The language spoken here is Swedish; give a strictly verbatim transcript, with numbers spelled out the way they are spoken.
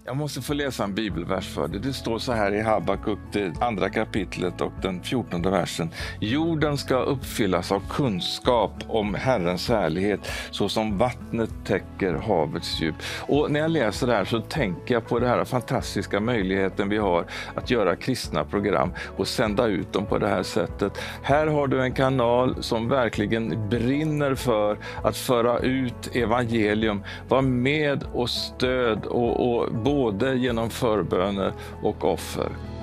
Jag måste få läsa en bibelvers för det. Det står så här i Habakuk, det andra kapitlet och den fjortonde versen. Jorden ska uppfyllas av kunskap om Herrens härlighet, så som vattnet täcker havets djup. Och när jag läser det här så tänker jag på den här fantastiska möjligheten vi har att göra kristna program och sända ut dem på det här sättet. Här har du en kanal som verkligen brinner för att föra ut evangelium, vara med och stöd och, och både genom förböner och offer.